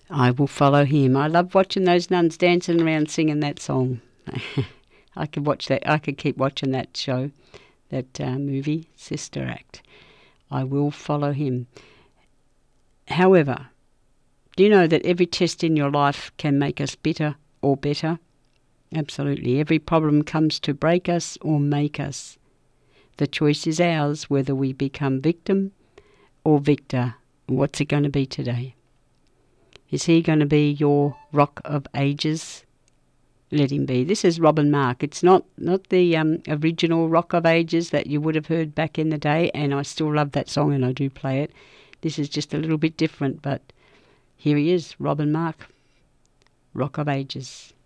I will follow him. I love watching those nuns dancing around singing that song. I could watch that. I could keep watching that show, that movie, Sister Act. I will follow him. However, do you know that every test in your life can make us bitter or better? Absolutely. Every problem comes to break us or make us. The choice is ours whether we become victim or victor. What's it going to be today? Is he going to be your rock of ages? Let him be. This is Robin Mark. It's not the original Rock of Ages that you would have heard back in the day, and I still love that song and I do play it. This is just a little bit different, but here he is, Robin Mark, Rock of Ages.